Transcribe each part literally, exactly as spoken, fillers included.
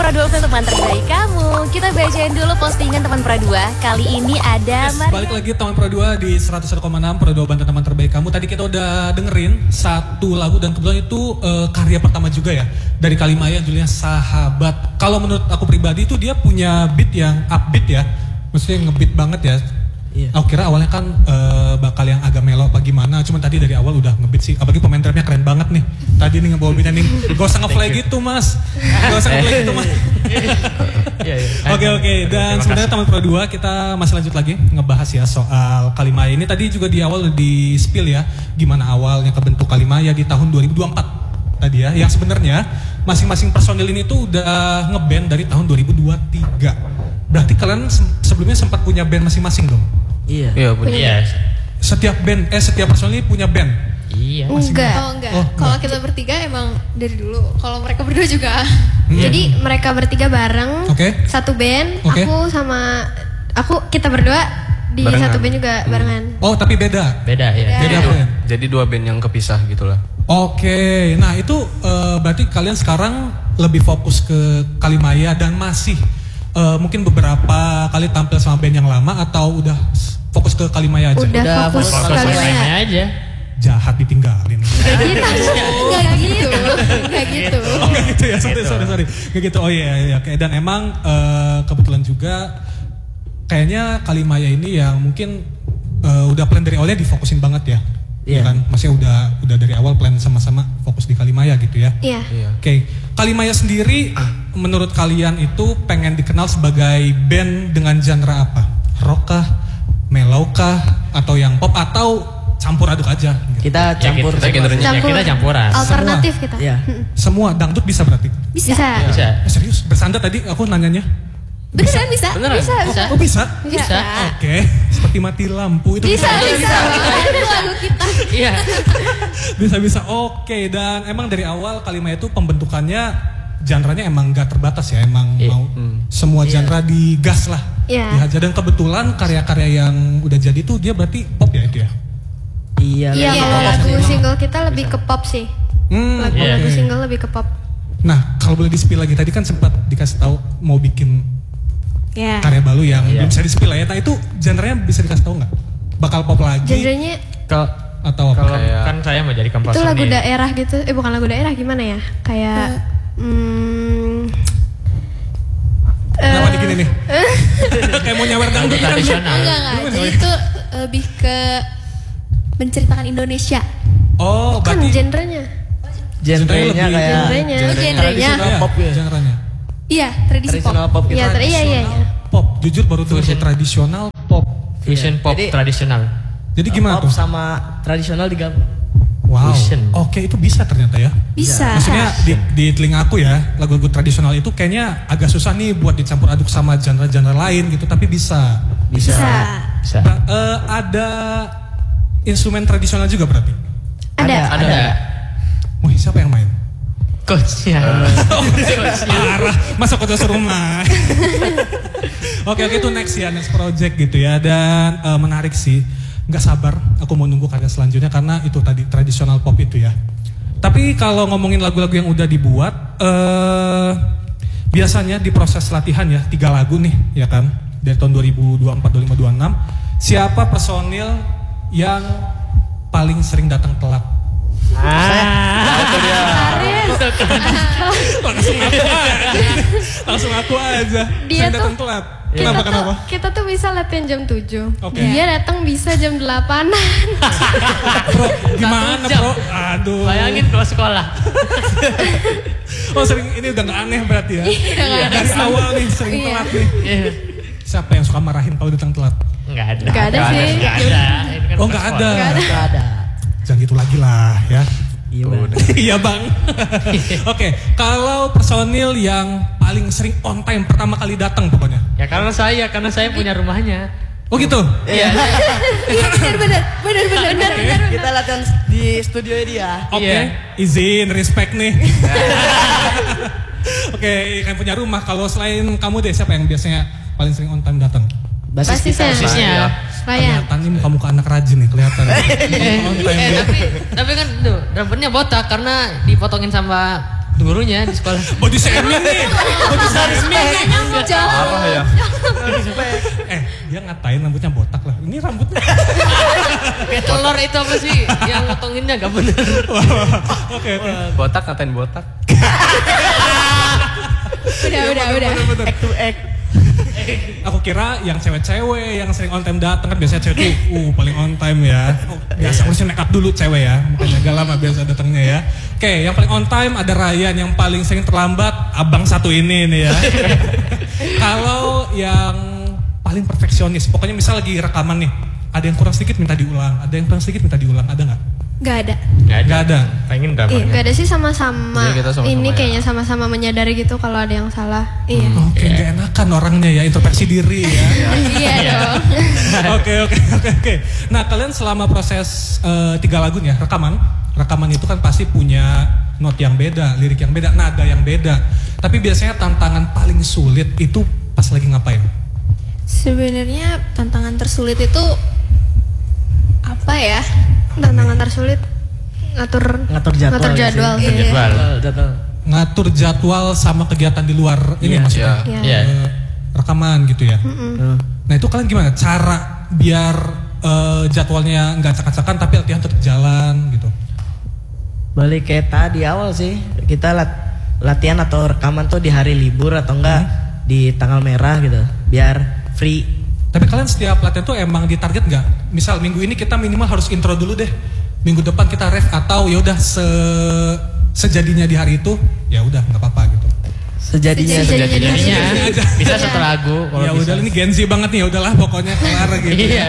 Pradua teman terbaik kamu. Kita bacain dulu postingan teman Pradua. Kali ini ada yes, balik lagi teman Pradua di seratus satu koma enam Pradua Banten teman terbaik kamu. Tadi kita udah dengerin satu lagu dan kebetulan itu uh, karya pertama juga ya dari Kalimaya, judulnya Sahabat. Kalau menurut aku pribadi itu dia punya beat yang upbeat ya, maksudnya ngebeat banget ya. Iya. Aku kira awalnya kan uh, bakal yang agak melo apa gimana, cuman tadi dari awal udah ngebeat sih. Apalagi pemain drumnya keren banget nih. Tadi nih ngebawa beatnya nih, gak usah nge-play gitu mas, gak usah nge-play gitu mas. Oke oke, dan sebenarnya teman Pro dua kita masih lanjut lagi ngebahas ya soal Kalimaya ini. Tadi juga di awal di spill ya, gimana awalnya kebentuk Kalimaya di tahun dua ribu dua puluh empat tadi ya. Yang sebenarnya masing-masing personil ini tuh udah ngeband dari tahun dua ribu dua puluh tiga. Berarti kalian sebelumnya sempat punya band masing-masing dong? Iya. Iya punya. Iya. Setiap band, eh setiap personil ini punya band? Iya. Enggak. Oh enggak. Oh, kalau kita bertiga emang dari dulu. Kalau mereka berdua juga. Hmm. Jadi mereka bertiga bareng. Okay. Satu band. Okay. Aku sama aku kita berdua di barengan. Satu band juga barengan. Oh tapi beda? Beda ya. Beda beda. band. Jadi dua band yang kepisah gitulah. Oke, okay. Nah itu uh, berarti kalian sekarang lebih fokus ke Kalimaya dan masih uh, mungkin beberapa kali tampil sama band yang lama atau udah fokus ke Kalimaya aja? Udah, udah fokus, fokus ke Kalimaya aja. Jahat ditinggalin. Gak gitu, gak gitu, gak gitu. Oh gak gitu ya, sorry sorry sorry. Gak gitu, oh iya iya oke. Dan emang uh, kebetulan juga kayaknya Kalimaya ini yang mungkin uh, udah plan dari awalnya difokusin banget ya. Iya yeah. Kan, maksudnya udah udah dari awal plan sama-sama fokus di Kalimaya gitu ya. Iya. Yeah. Oke, okay. Kalimaya sendiri menurut kalian itu pengen dikenal sebagai band dengan genre apa? Rock kah, mellow kah, atau yang pop atau campur aduk aja? Gitu. Kita campur, ya, kita, campur. kita, campur. kita campuran. Alternatif kita. Iya. Semua dangdut bisa berarti? Bisa. Bisa. bisa. Eh, serius? Bersanda tadi aku nanyanya. Beneran bisa? Beneran? Bisa, bisa. Oh bisa? Bisa. Bisa. Oke, okay. Seperti mati lampu itu Bisa, bisa. Itu lagu kita. Iya. Bisa-bisa. Oke, okay. Dan emang dari awal Kalimaya itu pembentukannya genre-nya emang gak terbatas ya, emang yeah. mau hmm. semua genre yeah. digas lah. Iya. Dihajar, dan kebetulan karya-karya yang udah jadi itu dia berarti pop ya itu ya? Iya. Iya, iya. lagu single kita lebih ke pop sih. Hmm, lagu, okay. lagu single lebih ke pop. Nah, kalau boleh di-spill lagi, tadi kan sempat dikasih tahu mau bikin Yeah. karya baru yang yeah. belum bisa di-spill lah ya. Nah itu genre-nya bisa dikasih tahu nggak? Bakal pop lagi? Genre-nya Kalau atau kalau kayak, kan saya mau jadi komposer itu lagu nih. daerah gitu. Eh bukan lagu daerah, gimana ya? Kayak uh. hmm, Kenapa uh, nih gini nih? Kayak mau nyawer dangdut kan? Tradisional. Enggak enggak. Jadi itu lebih ke menceritakan Indonesia. Oh, kan berarti genrenya. Genrenya kayak genrenya. Genrenya. tradisional pop ya? Genrenya. Iya, tradisi tradisional pop. pop gitu. Iya, ter- iya, iya, iya. Pop, jujur baru tuh tradisional pop. Fusion pop Jadi- tradisional. Jadi gimana pop tuh? sama tradisional digabung. Wow. Fusion. Oke, itu bisa ternyata ya. Bisa. Maksudnya di, di telinga aku ya, lagu-lagu tradisional itu kayaknya agak susah nih buat dicampur aduk sama genre-genre lain gitu, tapi bisa. Bisa. Bisa. Nah, eh, ada instrumen tradisional juga berarti? Ada. Ada. Wih, siapa yang main? Coachnya. Parah, masa kota suruh main. Oke oke, itu next ya, next project gitu ya. Dan uh, menarik sih, nggak sabar aku mau nunggu karya selanjutnya karena itu tadi tradisional pop itu ya. Tapi kalau ngomongin lagu-lagu yang udah dibuat, uh, biasanya di proses latihan ya, tiga lagu nih ya kan, dari tahun dua ribu dua puluh empat, dua ribu lima, dua puluh enam. Siapa personil yang paling sering datang telat? Ah, itu dia. Langsung aku aja. Langsung aku aja. Dia Sering datang tuh- telat. Kita Kenapa tuh, kenapa? kita tuh bisa latihan jam tujuh. Oke. Dia datang bisa jam delapanan. Bro, gimana Satu jam. bro? Aduh. bayangin kalau sekolah. Oh sering, ini udah gak aneh berarti ya? Iya. Dari awal nih sering Iya. telat nih. Iya. Siapa yang suka marahin kalau datang telat? Enggak ada. Nggak ada sih. Enggak ada. Ini kan Oh bukan nggak sekolah. ada. Enggak ada. Jangan gitu lagi lah ya. Iya, Bang. Iya bang. Oke, kalau personil yang paling sering on time pertama kali datang pokoknya. Ya karena saya, karena saya punya rumahnya. Oh gitu? Iya. Iya benar benar benar benar benar benar. Kita latihan di studio dia. Oke, Iya. izin, respect nih. Oke, kan punya rumah. Kalau selain kamu deh, siapa yang biasanya paling sering on time datang? Basis kita. Basisnya. Basisnya. Ryan. Kelihatan nih muka-muka anak rajin nih, kelihatan. On time Eh, dia. tapi tapi kan tuh drummernya botak karena dipotongin sama gurunya di sekolah. Body shaming nih. Body shaming nih. Parah ya. Eh, dia ngatain rambutnya botak lah. Ini rambutnya. Kayak telur itu apa sih? Yang ngotonginnya gak bener. Oke, oke. Botak ngatain botak. Udah, udah, udah. Act to act. Aku kira yang cewek-cewek yang sering on time datang kan biasanya cewek tuh uh paling on time ya. Oh, biasa harusnya make up dulu cewek ya. Makanya agak lama biasa datangnya ya. Oke, yang paling on time ada Ryan, yang paling sering terlambat abang satu ini nih ya. Kalau yang paling perfeksionis, pokoknya misal lagi rekaman nih, ada yang kurang sedikit minta diulang, ada yang kurang sedikit minta diulang, ada nggak? Gak ada. Gak ada. Pengen Iya, dramanya. gak ada sih sama-sama. Jadi kita sama-sama Ini ya. kayaknya sama-sama menyadari gitu kalau ada yang salah. Iya. Oke, gak enakan orangnya ya, introspeksi diri ya. Iya dong. Oke, oke, oke, oke. Nah, kalian selama proses uh, tiga lagunya, rekaman, rekaman itu kan pasti punya not yang beda, lirik yang beda, nada yang beda. Tapi biasanya tantangan paling sulit itu pas lagi ngapain? Sebenarnya tantangan tersulit itu apa ya? Tantangan tersulit ngatur Ngatur jadwal. ngatur jadwal. sih. Iya. Jadwal. Jadwal, jadwal. Ngatur jadwal sama kegiatan di luar ini Iya. maksudnya. Iya. Iya. Eh, rekaman gitu ya. Hmm. Nah, itu kalian gimana cara biar eh, jadwalnya nggak acak-acakan tapi latihan tetap jalan gitu? Balik kayak tadi awal sih, kita lat- latihan atau rekaman tuh di hari libur atau enggak di tanggal merah gitu, biar free. Tapi kalian setiap latihan tuh emang ditarget nggak? Misal minggu ini kita minimal harus intro dulu deh. Minggu depan kita ref atau ya udah se sejadinya di hari itu ya udah nggak apa-apa gitu. Sejadinya. Sejadinya. Jadinya aja. bisa satu lagu kalau Ya bisa. udah ini Gen Z banget nih, ya udahlah pokoknya kelar gitu. Iya.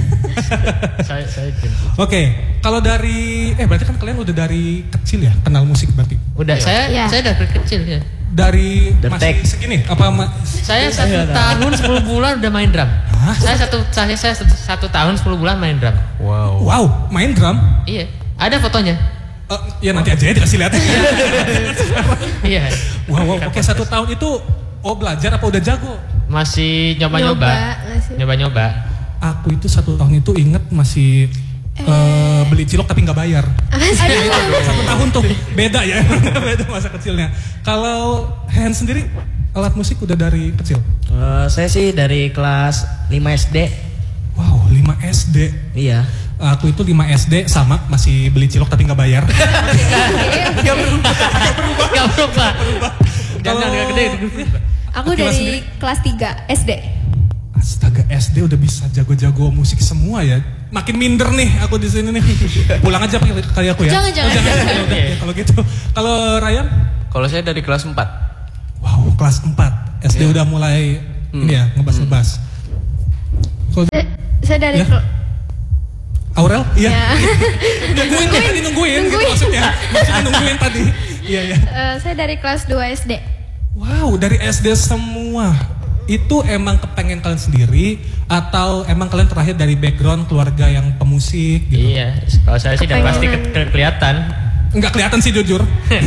saya saya Gen Z. Oke, kalau dari eh berarti kan kalian udah dari kecil ya kenal musik berarti? Udah saya Iya. saya dari kecil ya. Dari Detek. masih segini apa ma- Saya satu tahun sepuluh bulan udah main drum. Hah? Saya satu saya saya satu, satu tahun sepuluh bulan main drum. Wow. Wow, main drum? Iya. Ada fotonya. Eh, ya nanti aja ya dikasih lihat. Iya. Wow, wow, oke satu tahun itu oh belajar apa udah jago? Masih Nyoba, nyoba-nyoba. nggak sih? Nyoba-nyoba. Aku itu satu tahun itu inget masih eh, beli cilok tapi nggak bayar. Satu tahun tuh beda ya, beda masa kecilnya. Kalau Hen sendiri alat musik udah dari kecil? Eh, saya sih dari kelas lima S D. Wow, lima S D. Iya. Aku itu lima S D sama masih beli cilok tapi nggak bayar. Gak berubah. Jangan Kalau- gak gede. Aku Oke, Mas dari sendiri? kelas tiga S D. Astaga, S D udah bisa jago-jago musik semua ya. Makin minder nih aku di sini nih. Pulang aja kali kali aku ya. Jangan, jangan. Oh, jangan. Ya udah, ya, kalau gitu. Kalau Ryan? Kalau saya dari kelas empat. Wow, kelas empat. S D udah mulai ini ya, ngebas-ngebas. Kalau Saya, saya dari Ya. kel- Aurel? Iya. Ya. nungguin kan tadi nungguin, gitu maksudnya. Maksudnya nungguin tadi. Iya, iya. Eh, saya dari kelas dua S D. Wow, dari S D semua. Itu emang kepengen kalian sendiri atau emang kalian terakhir dari background keluarga yang pemusik gitu? Iya. Kalau saya sih udah Kepengenan. pasti ke- ke- kelihatan. Enggak kelihatan sih jujur.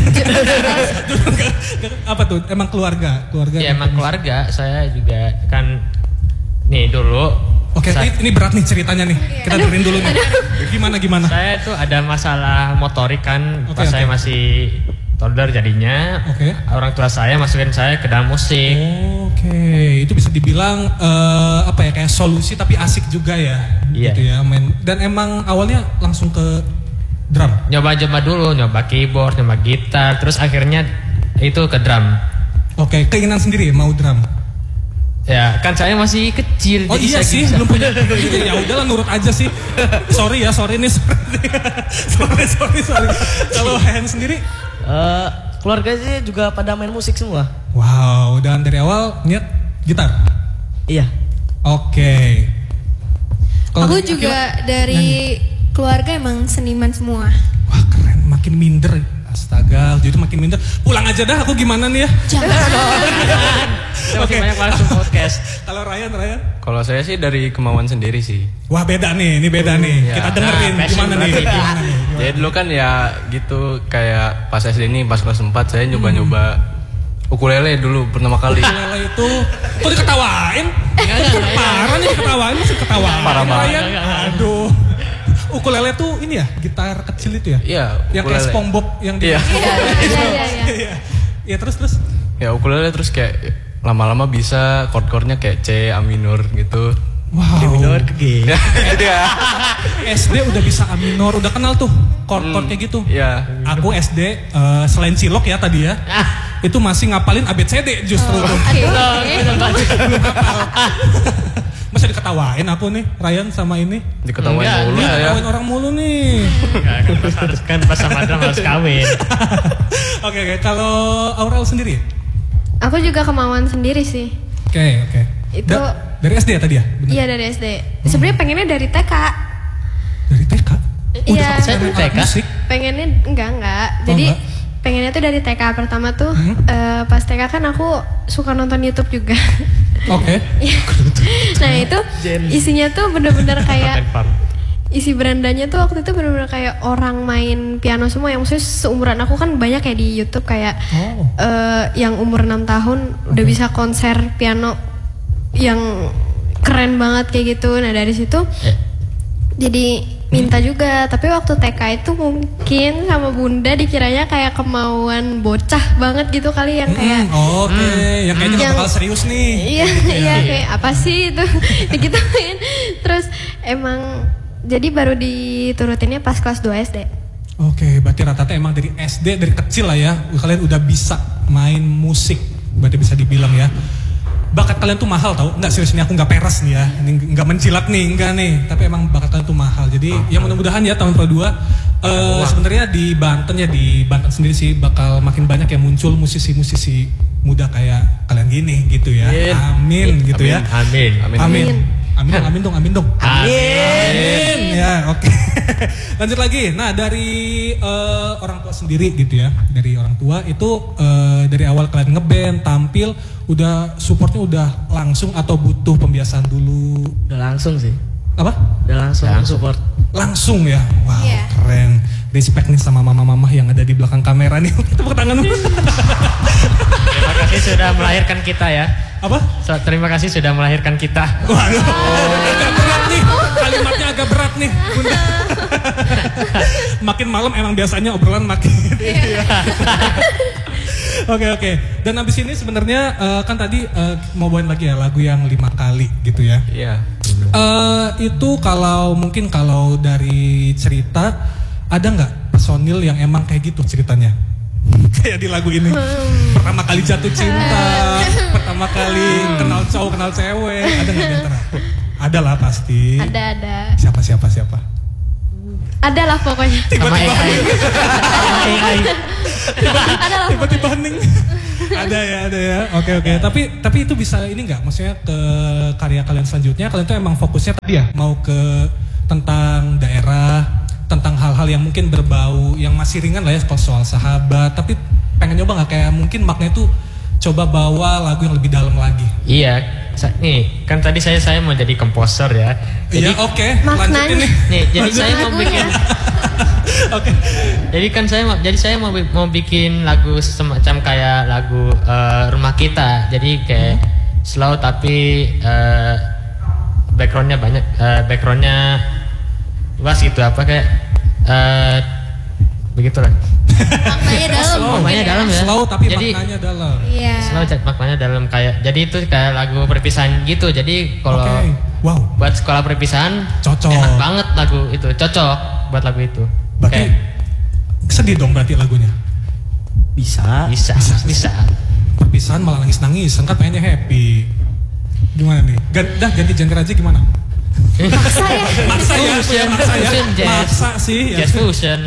Jujur nggak- nggak- apa tuh? Emang keluarga, keluarga. Ya yang emang pemusik. keluarga saya juga kan nih dulu. Oke, sa- ini, ini berat nih ceritanya nih. Kita dengerin dulu nih. Gimana gimana? Saya tuh ada masalah motorik kan Oke, pas oke. saya masih toddler jadinya. Oke. Orang tua saya masukin saya ke dalam musik. Oke, itu bisa dibilang eh, apa ya kayak solusi tapi asik juga ya. Iya. Gitu ya, main. Dan emang awalnya langsung ke drum. Nyoba-nyoba dulu, nyoba keyboard, nyoba gitar, terus akhirnya itu ke drum. Oke, keinginan sendiri mau drum. Ya, kan saya masih kecil. Oh jadi iya saya sih, bisa- belum punya. Ya udahlah nurut aja sih. Sorry ya, sorry nih. Sorry, sorry, sorry. Kalau Hen sendiri, Eh, keluarga sih juga pada main musik semua. wow, dan dari awal niat gitar. Iya. Oke. Kalau Aku dari juga Akila, dari keluarga emang seniman semua. wah keren, makin minder. Astaga, jadi makin minder. Pulang aja dah, aku gimana nih ya? Jangan. Saya masih Oke. banyak langsung podcast. Kalau Ryan, Ryan. Kalau saya sih dari kemauan sendiri sih. Wah beda nih, ini beda nih. Ya. Kita dengerin Nah, passion gimana nih? berarti. Gimana nih? Jadi dulu kan ya gitu kayak pas S D ini pas kelas empat saya nyoba-nyoba ukulele dulu pertama kali. Ukulele itu, kok diketawain? Parah nih ketawain, masih ketawain. Parah banget. Ryan. Aduh. ukulele tuh ini ya, gitar kecil itu ya? Iya, Yang kayak ukulele. SpongeBob yang di Iya. Iya, iya, iya, iya. Iya. Iya, terus terus. Ya ukulele terus kayak lama-lama bisa chord-chordnya kayak C, A minor gitu. Wow. D minor ke G. Ya, gitu ya. S D udah bisa A minor, udah kenal tuh chord-chord Hmm, kayak gitu. Iya. Aku S D eh, selain cilok ya tadi ya, itu masih ngapalin A B C D justru tuh. Masa diketawain aku nih, Ryan sama ini. Diketawain Enggak, mulu Iya, saya. ketawain orang mulu nih. Enggak, kan pas harus kan pas sama drum harus kawin. Oke oke, kalau Aurel sendiri? Aku juga kemauan sendiri sih. Oke oke. Itu- Da- dari S D ya tadi ya? Bener? Iya dari S D. Sebenarnya pengennya dari T K. Dari T K? Iya. Udah Saya sampai T K. alat musik? Pengennya enggak enggak. Oh, Jadi enggak? pengennya tuh dari T K pertama tuh. Hmm? eh, pas T K kan aku suka nonton YouTube juga. Oke. Nah itu isinya tuh bener-bener kayak Konten farm. isi berandanya tuh waktu itu bener-bener kayak orang main piano semua yang maksudnya seumuran aku kan banyak kayak di YouTube kayak Oh. eh, yang umur enam tahun udah bisa konser piano yang keren banget kayak gitu. Nah dari situ Eh. jadi minta juga, tapi waktu T K itu mungkin sama bunda dikiranya kayak kemauan bocah banget gitu kali yang kayak Hmm, oke, yang kayaknya nggak Yang- bakal serius nih. iya iya kayak apa sih itu digituin. Terus emang jadi baru diturutinnya pas kelas dua S D. Oke, berarti rata-rata emang dari S D, dari kecil lah ya, kalian udah bisa main musik, berarti bisa dibilang ya. Bakat kalian tuh mahal tau, nggak serius nih aku nggak peres nih ya, ini nggak mencilat nih, enggak nih, tapi emang bakat kalian tuh mahal. Jadi ya mudah-mudahan ya tahun Pro dua, eh, sebenarnya di Banten ya, di Banten sendiri sih bakal makin banyak yang muncul musisi-musisi muda kayak kalian gini gitu ya. Amin gitu ya. Amin. Amin. Amin. Amin dong, amin dong, amin dong. Amin. Ya, oke. Lanjut lagi. Nah, dari eh, orang tua sendiri gitu ya. Dari orang tua itu eh, dari awal kalian ngeband, tampil, udah supportnya udah langsung atau butuh pembiasaan dulu? Udah langsung sih. Apa? Udah langsung, support. Langsung ya. Wow, Iya. keren. Respect nih sama mama-mama yang ada di belakang kamera nih. Tepuk tangan. Terima kasih sudah melahirkan kita ya. Apa? So, terima kasih sudah melahirkan kita. Waduh, agak berat nih, kalimatnya agak berat nih, Bunda. Makin malam emang biasanya obrolan makin. Iya. Oke oke. Dan abis ini sebenarnya eh, kan tadi eh, mau bawain lagi ya lagu yang lima kali gitu ya. Iya. Eh itu kalau mungkin kalau dari cerita ada nggak personil yang emang kayak gitu ceritanya? Kayak di lagu ini. Pertama kali jatuh cinta, pertama kali kenal cowok, kenal cewek, ada nggak di antara? Ada lah pasti. Ada ada Siapa siapa siapa? ada lah pokoknya. Sama A I. Sama A I. Ada lah. Tiba-tiba hening. Ada ya, ada ya. Oke oke. Tapi tapi itu bisa ini nggak? Maksudnya ke karya kalian selanjutnya, kalian tuh emang fokusnya tadi ya mau ke tentang daerah, tentang hal-hal yang mungkin berbau, yang masih ringan lah ya kalau soal sahabat. Tapi pengen nyoba nggak kayak mungkin maknanya tuh coba bawa lagu yang lebih dalam lagi. Iya, sa- nih kan tadi saya saya mau jadi komposer ya. Jadi Iya oke. maknanya- Lanjutin nih. nih jadi Lanjutin. saya mau bikin Oke. jadi kan saya mau jadi saya mau bi- mau bikin lagu semacam kayak lagu eh, rumah kita. Jadi kayak slow tapi eh, backgroundnya banyak eh, backgroundnya luas gitu apa kayak eh, begitulah. Maknanya dalam. Slow. Maknanya dalam ya. Slow tapi Jadi- maknanya dalam. Iya. Slow chat maknanya dalam kayak jadi itu kayak lagu perpisahan gitu. Jadi kalau Oke. Wow. buat sekolah perpisahan Cocok. enak banget lagu itu, cocok buat lagu itu. Berarti Kayak sedih dong berarti lagunya. Bisa. bisa, bisa. Perpisahan malah nangis-nangis, kan pengennya happy. Gimana nih? Gan- dah ganti genre aja gimana? Maksa ya. Maksa ya, aku ya, maksa ya. Fusion, jazz. Maksa sih. Ya. Jazz fusion.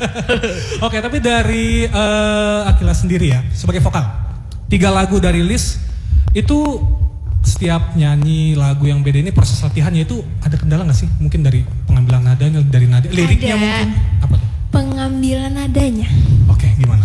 Oke, tapi dari eh, Akila sendiri ya, sebagai vokal, tiga lagu dari list itu setiap nyanyi lagu yang beda ini proses latihannya itu ada kendala nggak sih? Mungkin dari pengambilan nadanya, dari nada, liriknya Ada. mungkin apa tuh? Pengambilan nadanya Oke, gimana?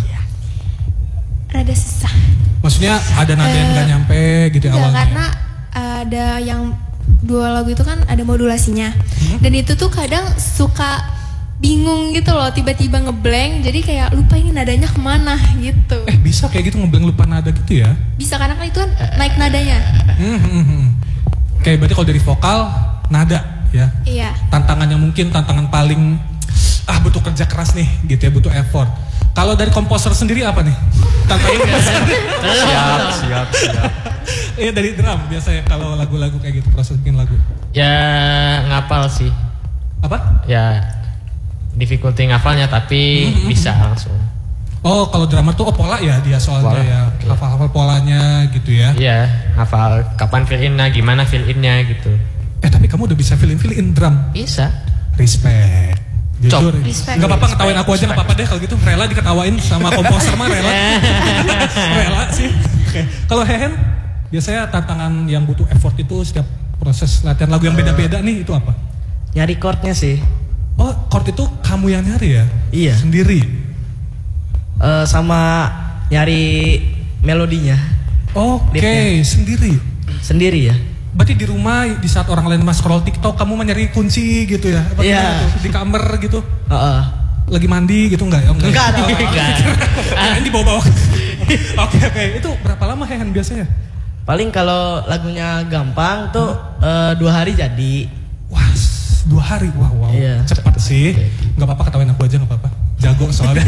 rada susah. Maksudnya ada nada yang nggak nyampe gitu Enggak, awalnya. karena ada yang dua lagu itu kan ada modulasinya. Hmm? Dan itu tuh kadang suka bingung gitu loh, tiba-tiba ngeblank, jadi kayak lupa ini nadanya kemana gitu. Eh bisa kayak gitu ngeblank lupa nada gitu ya? Bisa karena kan itu kan naik nadanya. Hmm, hmm, hmm. Oke, berarti kalau dari vokal nada ya. Iya. Tantangan yang mungkin tantangan paling ah butuh kerja keras nih gitu ya, butuh effort. Kalau dari komposer sendiri apa nih? Tantangan Siap, siap, siap. Iya dari drum biasanya kalau lagu-lagu kayak gitu proses bikin lagu. Ya ngapal sih. Apa? Ya difficulty ngapalnya tapi Mm-hmm. bisa langsung. Oh kalau drama tuh oh pola ya dia soalnya Pola, ya oke. hafal-hafal polanya gitu ya. Iya, hafal kapan fill innya, gimana fill innya gitu. Eh tapi kamu udah bisa fill in fill in drum. Bisa. Respect. Jujur. Cop. Respect. Gak apa-apa ketawain aku aja gak apa-apa deh kalau gitu. Rela diketawain sama komposer mah rela. Rela sih. Oke. Kalau Hehen biasanya tantangan yang butuh effort itu setiap proses latihan lagu yang beda-beda nih itu apa? Nyari chordnya sih. Oh chord itu kamu yang nyari ya? Iya. Sendiri? Eh, sama nyari melodinya Oke Beatnya. sendiri. sendiri ya. Berarti di rumah di saat orang lain mas scroll TikTok kamu mencari kunci gitu ya? Apa Iya. gimana tuh? Di kamar gitu? Heeh. Lagi mandi gitu enggak? Oh, Enggak dong. Enggak. Ini dibawa-bawa. Oke oke. Itu berapa lama Hehen biasanya? Paling kalau lagunya gampang tuh eh, dua hari jadi. Wah, s- dua hari. Wow, wow. Iya. Cepat sih. Gak apa-apa ketawain aku aja gak apa-apa. Jago soalnya.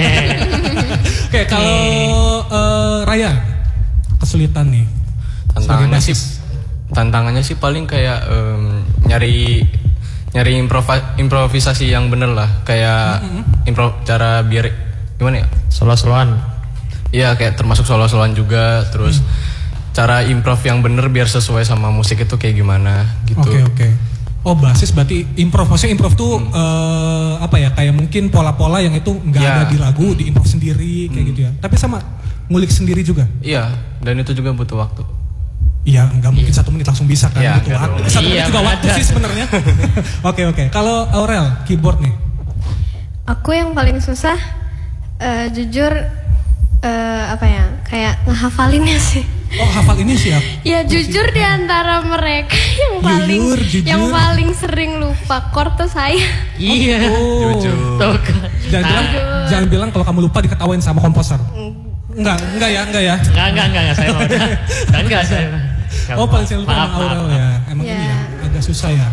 Oke, kalau eh, Raya kesulitan nih. Tantangannya Sebagai sih basis. tantangannya sih paling kayak em, nyari nyari improva- improvisasi yang bener lah, kayak improv cara biar gimana ya? Solo-soloan. Iya kayak termasuk solo-soloan juga, terus cara improv yang bener biar sesuai sama musik itu kayak gimana gitu. Oke oke. Oh basis berarti improv. Maksudnya improv tuh eh, apa ya? Kayak mungkin pola-pola yang itu nggak Ya. ada di lagu, di improv sendiri kayak gitu ya. Tapi sama ngulik sendiri juga. Iya, dan itu juga butuh waktu. Iya, nggak mungkin satu menit langsung bisa kan? Iya, butuh nggak waktu. dong. Satu Iya, menit juga waktu ada. sih sebenarnya. Oke oke. Kalau Aurel keyboard nih. Aku yang paling susah eh, jujur eh, apa ya kayak ngehafalinnya sih. Oh hafal ini sih ya. Ya jujur di antara mereka yang paling Jujur, jujur. yang paling sering lupa chord tuh saya. Iya. Oh. Jujur. Tuh kan. Jangan bilang, Aduh. jangan bilang kalau kamu lupa diketawain sama komposer. Enggak, enggak ya, enggak ya. Enggak, enggak, enggak, enggak, saya mau. Enggak, enggak, saya. Enggak, Oh paling sering lupa maaf, sama Aurel maaf, ya. Emang Ya. ini ya, agak susah ya.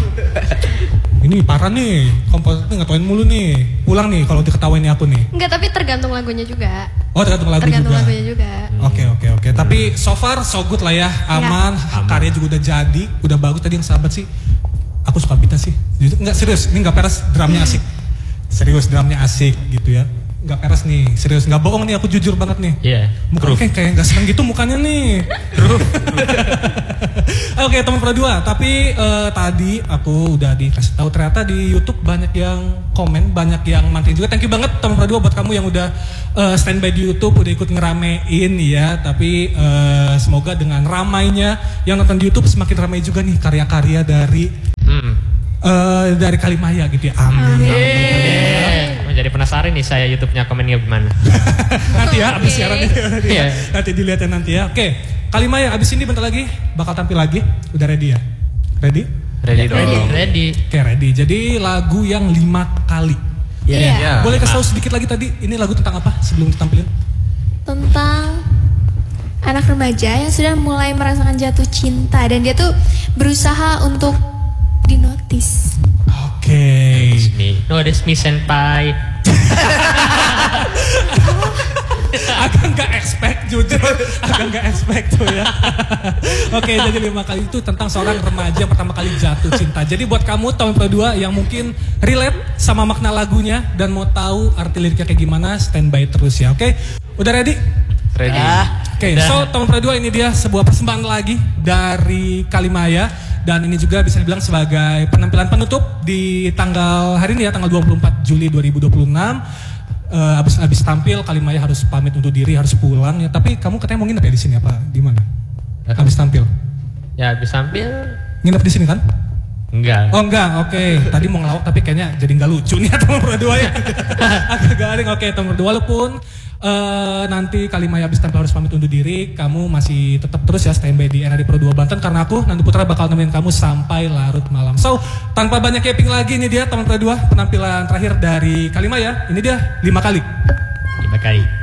Ini parah nih, komposer tuh ngetawain mulu nih. Pulang nih kalau diketawain nih aku nih. Enggak, tapi tergantung lagunya juga. Oh tergantung lagu tergantung juga. lagunya juga. Oke oke oke. Tapi so far so good lah ya, aman. Karya juga udah jadi, udah bagus tadi yang sahabat sih. Aku suka beatnya sih. Jujur, enggak serius, ini enggak peres, drumnya asik. Serius drumnya asik gitu ya. Enggak peres nih, serius enggak bohong nih, aku jujur banget nih. Iya. Mukanya kayak kayak enggak seneng gitu mukanya nih. Oke teman Pro dua, tapi eh, tadi aku udah dikasih tahu ternyata di YouTube banyak yang komen, banyak yang mantengin juga. Thank you banget teman Pro dua buat kamu yang udah eh, standby di YouTube, udah ikut ngeramein ya. Tapi eh, semoga dengan ramainya yang nonton di YouTube semakin ramai juga nih karya-karya dari Hmm. eh, dari Kalimaya gitu ya. Amin. Eh, menjadi penasaran nih saya YouTube-nya komennya gimana. Nanti ya abis siaran ini nanti, ya. Iya. Nanti dilihatnya nanti ya. Oke, Kalimaya abis ini bentar lagi bakal tampil lagi. Udah ready ya? Ready? Ready dong. Ready. Ready. Oke ready. Jadi lagu yang lima kali. Iya. Iya. Boleh kasih tahu sedikit lagi tadi? Ini lagu tentang apa sebelum ditampilin? Tentang anak remaja yang sudah mulai merasakan jatuh cinta dan dia tuh berusaha untuk dinotis. Oke. It's me. No, that's me senpai. Agak nggak expect jujur. Agak nggak expect tuh ya. Oke jadi lima kali itu tentang seorang remaja yang pertama kali jatuh cinta. Jadi buat kamu tahun Pro dua yang mungkin relate sama makna lagunya dan mau tahu arti liriknya kayak gimana, standby terus ya. Oke, udah ready? Ready. Oke, so tahun Pro dua ini dia sebuah persembahan lagi dari Kalimaya. Dan ini juga bisa dibilang sebagai penampilan penutup di tanggal hari ini ya, tanggal dua puluh empat Juli dua ribu dua puluh enam. Uh, abis abis tampil Kalimaya harus pamit undur diri, harus pulang ya. Tapi kamu katanya mau nginep ya di sini apa di mana? Abis tampil. Ya, habis tampil Nginep di sini kan? enggak. Oh enggak, oke. Tadi mau ngelawak tapi kayaknya jadi nggak lucu nih teman Pro dua ya. Agak garing. Oke, teman Pro dua walaupun uh, nanti Kalimaya habis tampil harus pamit undur diri, kamu masih tetap terus ya standby di N R I Pro dua Banten karena aku Nanti Putra bakal nemenin kamu sampai larut malam. So, tanpa banyak keping lagi ini dia teman Pro dua penampilan terakhir dari Kalimaya. Ini dia lima kali. Lima kali.